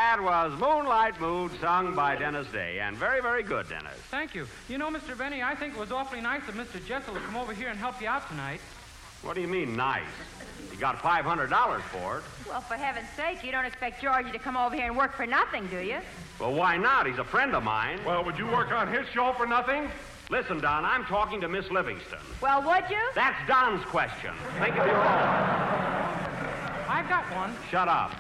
that was Moonlight Mood, sung by Dennis Day. And very, very good, Dennis. Thank you. You know, Mr. Benny, I think it was awfully nice of Mr. Jessel to come over here and help you out tonight. What do you mean, nice? You got $500 for it. Well, for heaven's sake, you don't expect Georgie to come over here and work for nothing, do you? Well, why not? He's a friend of mine. Well, would you work on his show for nothing? Listen, Don, I'm talking to Miss Livingston. Well, would you? That's Don's question. Think of your own. I've got one. Shut up.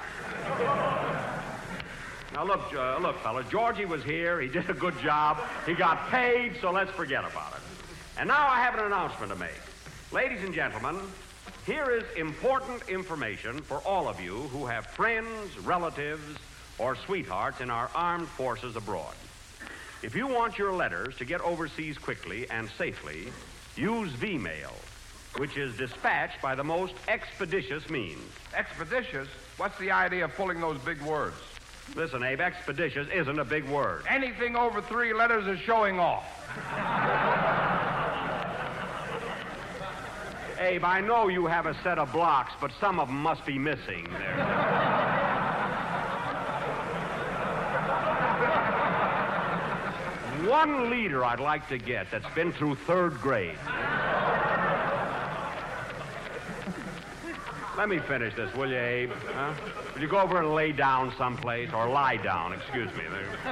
Now, look, fellas, Georgie was here. He did a good job. He got paid, so let's forget about it. And now I have an announcement to make. Ladies and gentlemen, here is important information for all of you who have friends, relatives, or sweethearts in our armed forces abroad. If you want your letters to get overseas quickly and safely, use V-mail, which is dispatched by the most expeditious means. Expeditious? What's the idea of pulling those big words? Listen, Abe, expeditious isn't a big word. Anything over 3 letters is showing off. Abe, I know you have a set of blocks, but some of them must be missing there. One leader I'd like to get that's been through 3rd grade. Let me finish this, will you, Abe? Huh? Will you go over and lay down someplace? Or lie down, excuse me.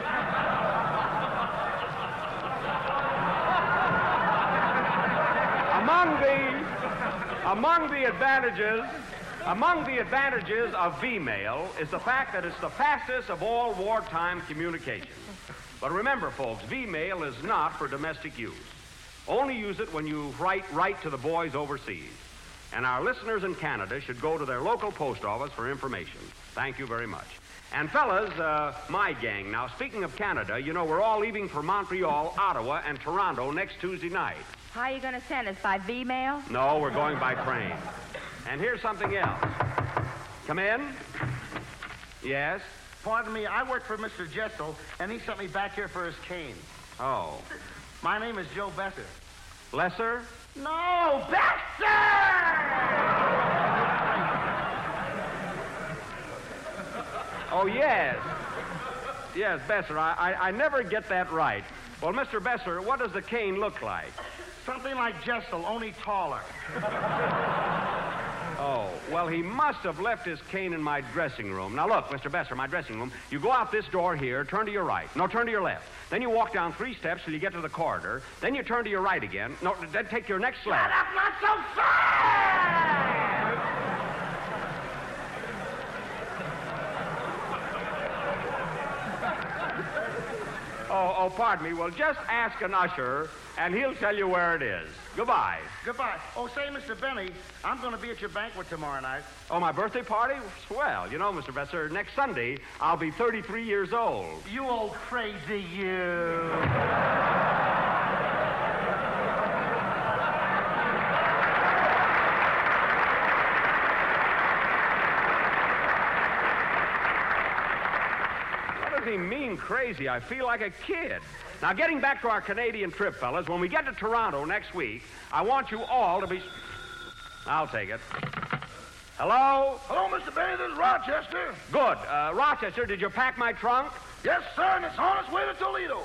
Among the advantages of V-mail is the fact that it's the fastest of all wartime communications. But remember, folks, V-mail is not for domestic use. Only use it when you write to the boys overseas. And our listeners in Canada should go to their local post office for information. Thank you very much. And fellas, my gang, now speaking of Canada, you know we're all leaving for Montreal, Ottawa, and Toronto next Tuesday night. How are you going to send us, by V-mail? No, we're going by train. And here's something else. Come in. Yes? Pardon me, I work for Mr. Jessel, and he sent me back here for his cane. Oh. My name is Joe Besser. Lesser? No, Besser! Oh, yes. Yes, Besser. I never get that right. Well, Mr. Besser, what does the cane look like? Something like Jessel, only taller. Oh, well, he must have left his cane in my dressing room. Now, look, Mr. Besser, my dressing room, you go out this door here, turn to your right. No, turn to your left. Then you walk down 3 steps till you get to the corridor. Then you turn to your right again. No, then take your next left. Shut up, not so fast! Oh, pardon me. Well, just ask an usher, and he'll tell you where it is. Goodbye. Goodbye. Oh, say, Mr. Benny, I'm going to be at your banquet tomorrow night. Oh, my birthday party? Swell. You know, Mr. Besser, next Sunday, I'll be 33 years old. You old crazy you. What does he mean, crazy? I feel like a kid. Now, getting back to our Canadian trip, fellas, when we get to Toronto next week, I want you all to be... I'll take it. Hello? Hello, Mr. Benny. This is Rochester. Good. Rochester, did you pack my trunk? Yes, sir, and it's on its way to Toledo.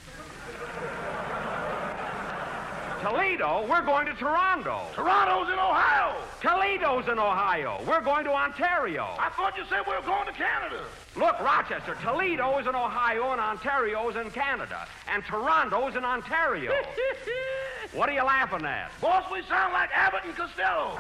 Toledo? We're going to Toronto. Toronto's in Ohio. Toledo's in Ohio. We're going to Ontario. I thought you said we were going to Canada. Look, Rochester, Toledo is in Ohio and Ontario is in Canada. And Toronto's in Ontario. What are you laughing at? Boss, we sound like Abbott and Costello.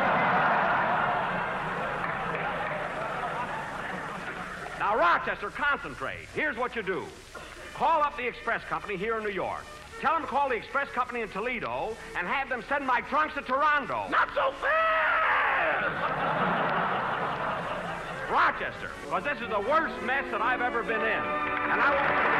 Now, Rochester, concentrate. Here's what you do. Call up the express company here in New York. Tell them to call the express company in Toledo and have them send my trunks to Toronto. Not so fast! Rochester, because this is the worst mess that I've ever been in. And I want...